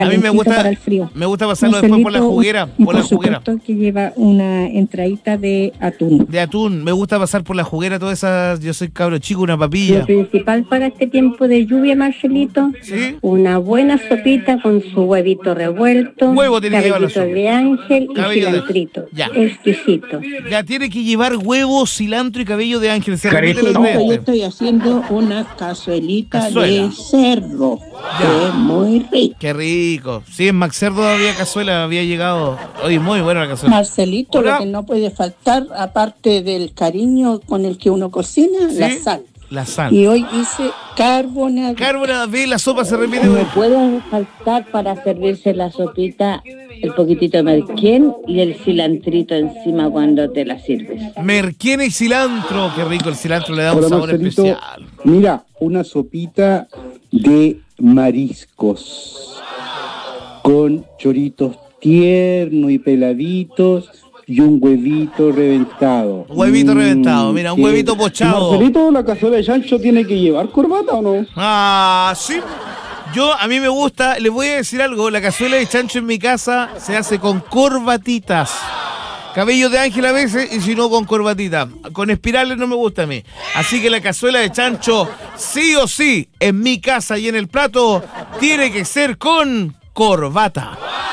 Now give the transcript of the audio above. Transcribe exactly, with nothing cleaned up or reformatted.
A mí me gusta, para el frío. me gusta pasarlo Un después por la cerdito, juguera, y por la por juguera. supuesto que lleva una entradita de atún. De atún, me gusta pasar por la juguera todas esas, yo soy cabro chico, una Lo papilla. principal para este tiempo de lluvia, Marcelito, ¿Sí? una buena sopita con su huevito revuelto, Huevo tiene que llevar la cabellito sopa. de ángel y Cabello de- cilantrito. Ya. Exquisito. Ya tiene que llevar huevo, cilantro y cabello de ángel. Se Carito. repite los No, Yo ingredientes. estoy haciendo una cazuelita Cazuela. de cerdo, Ya. que es muy rica. Qué rico. Sí, en Max Cerdo había cazuela, había llegado. Oye, muy buena la cazuela. Marcelito, Hola. lo que no puede faltar, aparte del cariño con el que uno cocina, ¿Sí? la sal. La sal. Y hoy hice carbonada. Carbonada, ve, la sopa se repite. No puede faltar para servirse la sopita el poquitito de merquén y el cilantrito encima cuando te la sirves. Merquén y cilantro. Qué rico, el cilantro le da un Hola, sabor Marcelito. especial. Mira, una sopita de mariscos con choritos tiernos y peladitos y un huevito reventado. Huevito Mm, reventado, mira, un qué- huevito pochado. Marcelito, ¿la cazuela de chancho tiene que llevar corbata o no? Ah, sí. Yo, a mí me gusta, les voy a decir algo, la cazuela de chancho en mi casa se hace con corbatitas. Cabello de ángel a veces y si no con corbatita. Con espirales no me gusta a mí. Así que la cazuela de chancho, sí o sí, en mi casa y en el plato, tiene que ser con corbata.